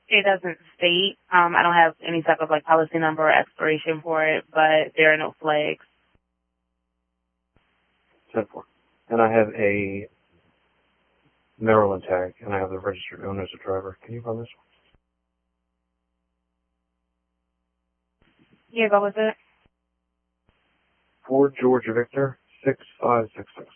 It doesn't state. I don't have any type of like policy number or expiration for it, but there are no flags. 10-4. And I have a Maryland tag, and I have the registered owner as a driver. Can you run this one? Yeah, go with it. Ford George Victor 6566.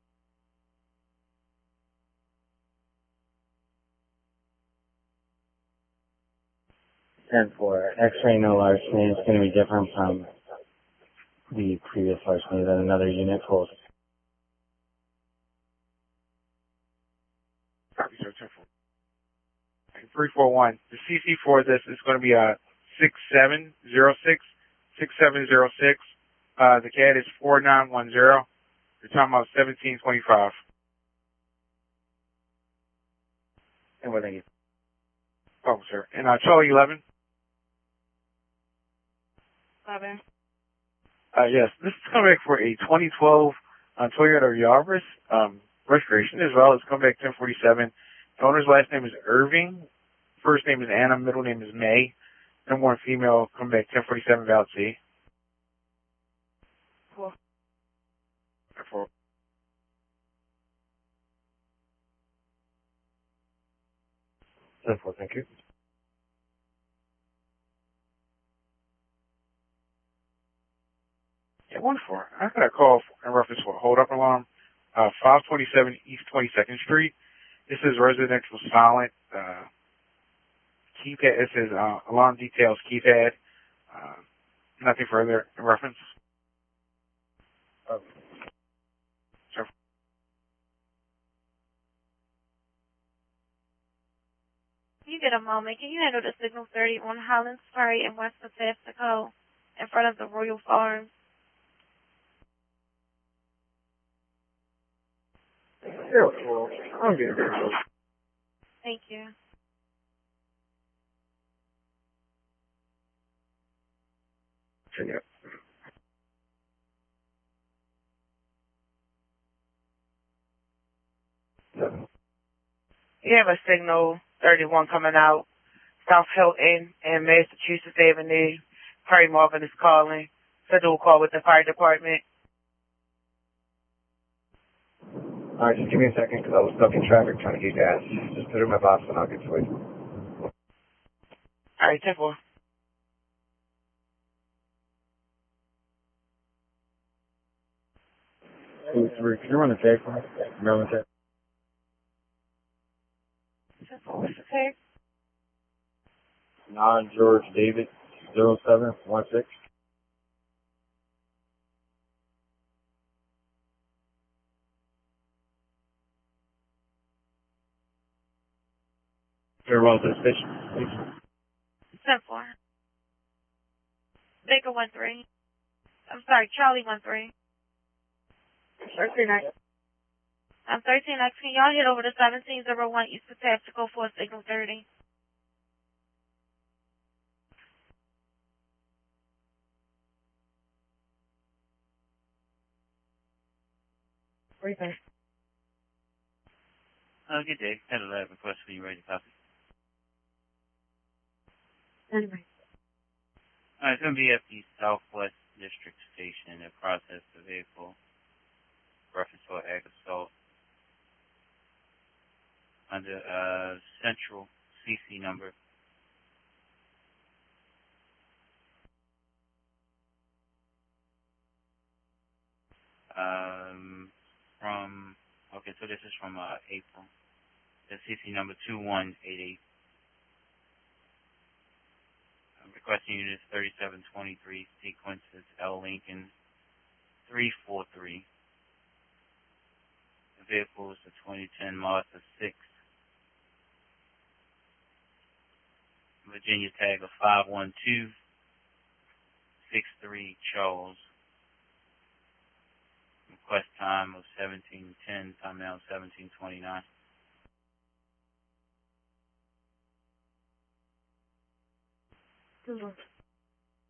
For X-ray no larceny, it's going to be different from the previous larceny that another unit pulled. Copy, sir. 10-4. 341. The CC for this is going to be a 6706. 6706. The CAD is 4910. You're talking about 1725. And what they Oh, sir. And Charlie 11. 11. Yes, this is coming back for a 2012 Toyota Yaris registration as well. It's coming back 1047. The owner's last name is Irving. First name is Anna. Middle name is May. Number one female. Coming back 1047 valid C. Cool. 4. 10-4, thank you. Yeah, 1-4. I got a call in reference for a hold-up alarm. 527 East 22nd Street. This is residential silent. Keypad. It says alarm details keypad. Nothing further in reference. Sure. You get a moment. Can you handle the signal 30 on Highlands Ferry in West Pacifico in front of the Royal Farms? Yeah, well, I'm getting there. Thank you. Yeah. You have a signal 31 coming out. South Hilton and Massachusetts Avenue. Perry Marvin is calling. Schedule call with the fire department. All right, just give me a second because I was stuck in traffic trying to get gas. Just put it in my box and I'll get to it. All right, 10-4. Can you run the tag for me? Maryland tag. 10-4, what's the tag? 9 George David 0716. Very well to the station, please. 10-4. Baker 13. I'm sorry, Charlie 13. 13X. I'm 13X. Can y'all head over to 1701 East Pacifico for signal 30? What do you think? Good day. Had a lab request for you. Ready to copy? Anyway. It's going to be at the Southwest District Station to process the vehicle. Reference for ag assault. Under Central CC number. So this is from April. The CC number 2188. I'm requesting units 3723, sequences L Lincoln 343. The vehicle is the 2010 Mazda 6. Virginia tag of 51263 Charles. Request time of 1710, time now 1729. Good luck.